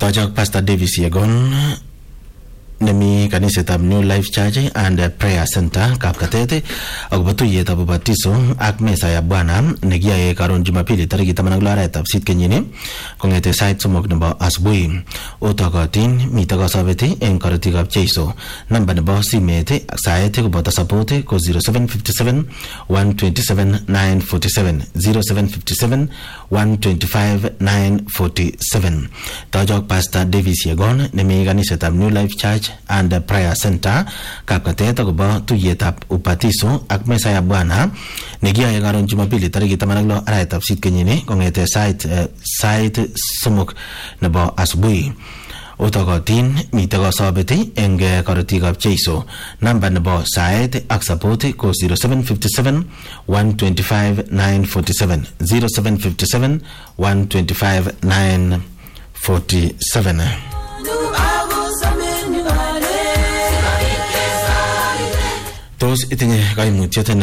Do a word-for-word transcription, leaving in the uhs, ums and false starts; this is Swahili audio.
Tojok Pastor Davis Yegon nemi kanisetab New Life Church and Prayer Center Kapkatete akobo tuiyetab ubatiso ak mesa ya Bwana nekiyae karon Jumapili tarehe taman arawetab sisit kenyini kongete sait somok nebo asubuhi. Otokotin mito kasabeti eng korotikab Jeiso. Namba nebo simet sait koboto support ko zero seven five seven one two seven nine four seven zero seven five seven one two five nine four seven. Tojok Pastor Davis Yegon nemi kanisetab New Life Church and Prayer Center Kapkatet akobo tuiyetab ubatiso ak mesa ya Bwana nekiyae karon Jumapili tarehe taman arawetab sisit kenyini kongete sait uh, sait somok nebo asubuhi. Otokotin mite kasabeti eng korotikab Jeiso. Namba nebo sait ak support ko zero seven five seven one two five nine four seven zero seven five seven one two five nine four seven. Tos itinye kaimutiet